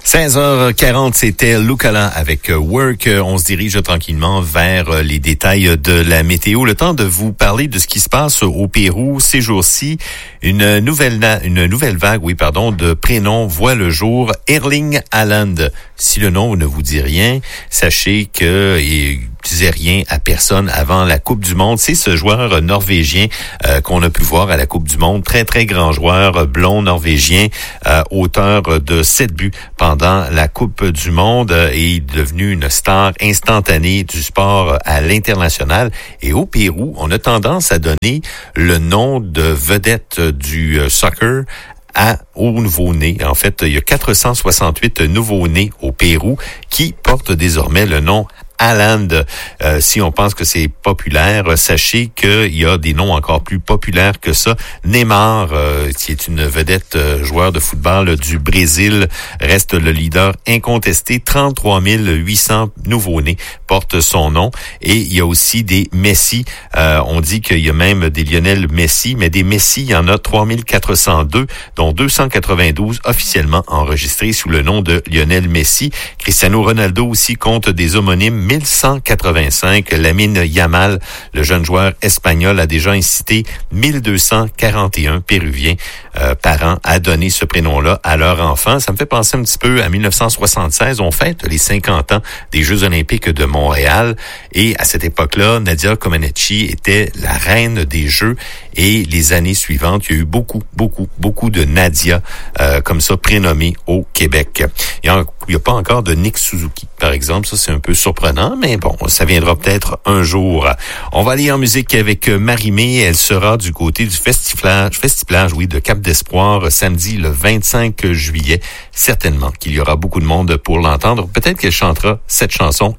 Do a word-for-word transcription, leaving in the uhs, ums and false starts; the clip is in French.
seize heures quarante, c'était Lucala avec Work. On se dirige tranquillement vers les détails de la météo. Le temps de vous parler de ce qui se passe au Pérou ces jours-ci. Une nouvelle, une nouvelle vague, oui, pardon, de prénoms voit le jour. Erling Haaland. Si le nom ne vous dit rien, sachez que il disait rien à personne avant la Coupe du Monde. C'est ce joueur norvégien euh, qu'on a pu voir à la Coupe du Monde. Très, très grand joueur, blond norvégien, euh, auteur de sept buts pendant la Coupe du Monde et est devenu une star instantanée du sport à l'international. Et au Pérou, on a tendance à donner le nom de vedette du soccer à aux nouveau-nés. En fait, il y a quatre cent soixante-huit nouveau-nés au Pérou qui portent désormais le nom Haaland. Euh, si on pense que c'est populaire, sachez qu'il y a des noms encore plus populaires que ça. Neymar, euh, qui est une vedette euh, joueur de football du Brésil, reste le leader incontesté. trente-trois mille huit cents nouveaux-nés portent son nom. Et il y a aussi des Messi. Euh, on dit qu'il y a même des Lionel Messi, mais des Messi, il y en a trois mille quatre cent deux, dont deux cent quatre-vingt-douze officiellement enregistrés sous le nom de Lionel Messi. Cristiano Ronaldo aussi compte des homonymes mille cent quatre-vingt-cinq. Lamine Yamal, le jeune joueur espagnol, a déjà incité mille deux cent quarante et un Péruviens euh, parents à donner ce prénom-là à leur enfant. Ça me fait penser un petit peu à mille neuf cent soixante-seize. On fête les cinquante ans des Jeux olympiques de Montréal. Et à cette époque-là, Nadia Comaneci était la reine des Jeux. Et les années suivantes, il y a eu beaucoup, beaucoup, beaucoup de Nadia euh, comme ça prénommées au Québec. Il n'y a, a pas encore de Nick Suzuki, par exemple. Ça, c'est un peu surprenant, mais bon, ça viendra peut-être un jour. On va aller en musique avec Marie-Mé. Elle sera du côté du festiplage, festiplage, oui, de Cap d'Espoir, samedi le vingt-cinq juillet. Certainement qu'il y aura beaucoup de monde pour l'entendre. Peut-être qu'elle chantera cette chanson